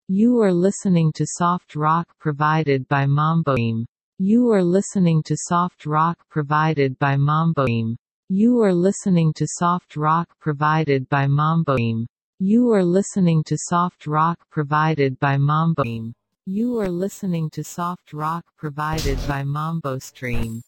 You are listening to soft rock provided by Mamboim. You are listening to soft rock provided by Mamboim. You are listening to soft rock provided by Mamboim. You are listening to soft rock provided by Mamboim. You are listening to soft rock provided by MamboStream.